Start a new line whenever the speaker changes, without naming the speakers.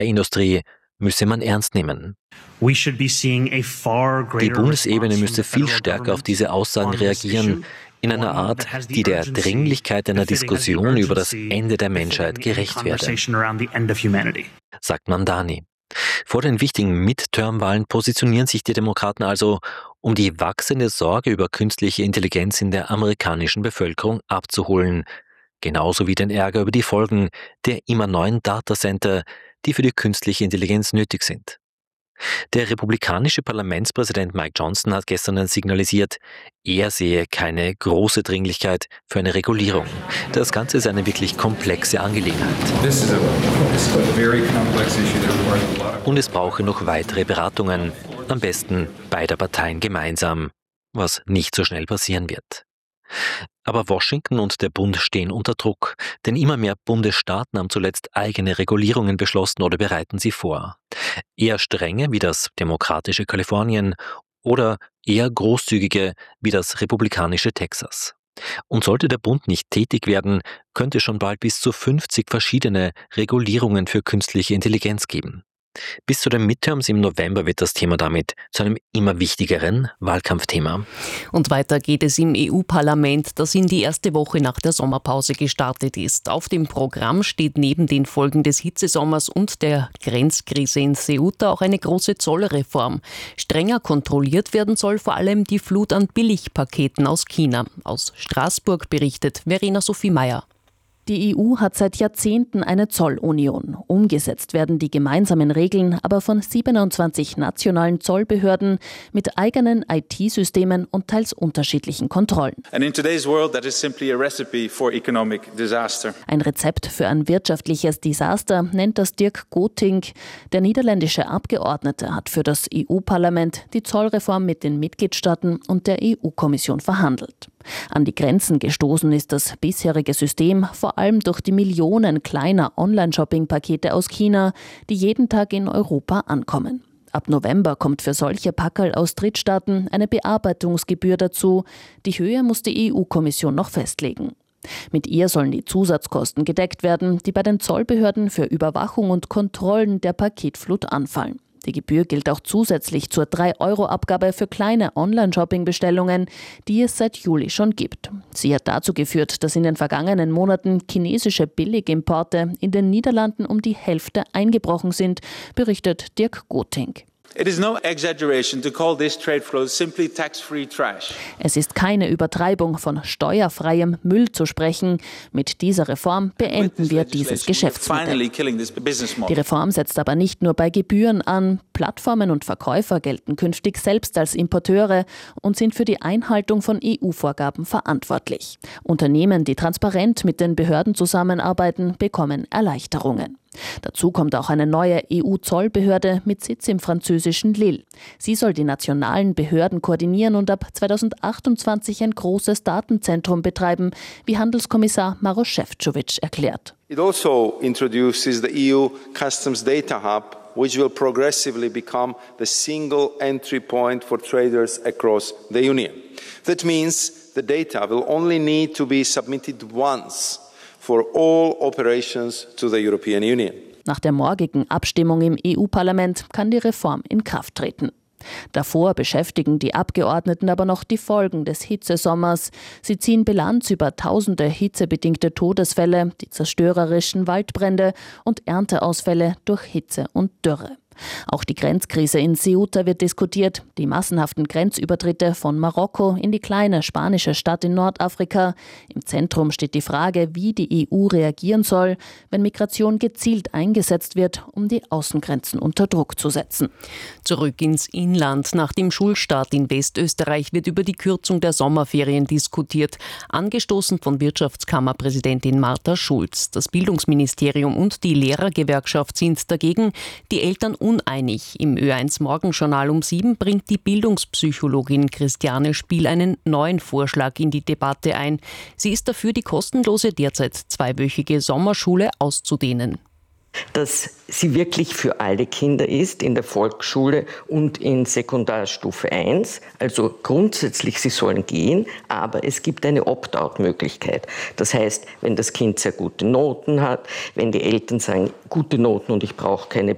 Industrie müsse man ernst nehmen. Die Bundesebene müsste viel stärker auf diese Aussagen reagieren, in einer Art, die der Dringlichkeit einer Diskussion über das Ende der Menschheit gerecht werde, sagt Mamdani. Vor den wichtigen Midterm-Wahlen positionieren sich die Demokraten also, um die wachsende Sorge über künstliche Intelligenz in der amerikanischen Bevölkerung abzuholen, genauso wie den Ärger über die Folgen der immer neuen Datacenter, die für die künstliche Intelligenz nötig sind. Der republikanische Parlamentspräsident Mike Johnson hat gestern signalisiert, er sehe keine große Dringlichkeit für eine Regulierung. Das Ganze ist eine wirklich komplexe Angelegenheit. Und es brauche noch weitere Beratungen, am besten beider Parteien gemeinsam, was nicht so schnell passieren wird. Aber Washington und der Bund stehen unter Druck, denn immer mehr Bundesstaaten haben zuletzt eigene Regulierungen beschlossen oder bereiten sie vor. Eher strenge wie das demokratische Kalifornien oder eher großzügige wie das republikanische Texas. Und sollte der Bund nicht tätig werden, könnte es schon bald bis zu 50 verschiedene Regulierungen für künstliche Intelligenz geben. Bis zu den Midterms im November wird das Thema damit zu einem immer wichtigeren Wahlkampfthema.
Und weiter geht es im EU-Parlament, das in die erste Woche nach der Sommerpause gestartet ist. Auf dem Programm steht neben den Folgen des Hitzesommers und der Grenzkrise in Ceuta auch eine große Zollreform. Strenger kontrolliert werden soll vor allem die Flut an Billigpaketen aus China. Aus Straßburg berichtet Verena Sophie Meyer.
Die EU hat seit Jahrzehnten eine Zollunion. Umgesetzt werden die gemeinsamen Regeln aber von 27 nationalen Zollbehörden mit eigenen IT-Systemen und teils unterschiedlichen Kontrollen. Ein Rezept für ein wirtschaftliches Desaster nennt das Dirk Gotink. Der niederländische Abgeordnete hat für das EU-Parlament die Zollreform mit den Mitgliedstaaten und der EU-Kommission verhandelt. An die Grenzen gestoßen ist das bisherige System vor allem durch die Millionen kleiner Online-Shopping-Pakete aus China, die jeden Tag in Europa ankommen. Ab November kommt für solche Packerl aus Drittstaaten eine Bearbeitungsgebühr dazu. Die Höhe muss die EU-Kommission noch festlegen. Mit ihr sollen die Zusatzkosten gedeckt werden, die bei den Zollbehörden für Überwachung und Kontrollen der Paketflut anfallen. Die Gebühr gilt auch zusätzlich zur 3-Euro-Abgabe für kleine Online-Shopping-Bestellungen, die es seit Juli schon gibt. Sie hat dazu geführt, dass in den vergangenen Monaten chinesische Billigimporte in den Niederlanden um die Hälfte eingebrochen sind, berichtet Dirk Gotink. Es ist keine Übertreibung, von steuerfreiem Müll zu sprechen. Mit dieser Reform beenden wir dieses Geschäftsmodell. Die Reform setzt aber nicht nur bei Gebühren an. Plattformen und Verkäufer gelten künftig selbst als Importeure und sind für die Einhaltung von EU-Vorgaben verantwortlich. Unternehmen, die transparent mit den Behörden zusammenarbeiten, bekommen Erleichterungen. Dazu kommt auch eine neue EU-Zollbehörde mit Sitz im französischen Lille. Sie soll die nationalen Behörden koordinieren und ab 2028 ein großes Datenzentrum betreiben, wie Handelskommissar Maroš Šefčovič erklärt.
It also introduces the EU Customs Data Hub, which will progressively become the single entry point for traders across the Union. That means the data will only need to be submitted once for all operations to the European Union.
Nach der morgigen Abstimmung im EU-Parlament kann die Reform in Kraft treten. Davor beschäftigen die Abgeordneten aber noch die Folgen des Hitzesommers. Sie ziehen Bilanz über tausende hitzebedingte Todesfälle, die zerstörerischen Waldbrände und Ernteausfälle durch Hitze und Dürre. Auch die Grenzkrise in Ceuta wird diskutiert, die massenhaften Grenzübertritte von Marokko in die kleine spanische Stadt in Nordafrika. Im Zentrum steht die Frage, wie die EU reagieren soll, wenn Migration gezielt eingesetzt wird, um die Außengrenzen unter Druck zu setzen.
Zurück ins Inland. Nach dem Schulstart in Westösterreich wird über die Kürzung der Sommerferien diskutiert, angestoßen von Wirtschaftskammerpräsidentin Martha Schulz. Das Bildungsministerium und die Lehrergewerkschaft sind dagegen, die Eltern uneinig. Im Ö1 Morgenjournal um 7 bringt die Bildungspsychologin Christiane Spiel einen neuen Vorschlag in die Debatte ein. Sie ist dafür, die kostenlose derzeit 2-wöchige Sommerschule auszudehnen.
Dass sie wirklich für alle Kinder ist, in der Volksschule und in Sekundarstufe 1. Also grundsätzlich, sie sollen gehen, aber es gibt eine Opt-out-Möglichkeit. Das heißt, wenn das Kind sehr gute Noten hat, wenn die Eltern sagen, gute Noten und ich brauche keine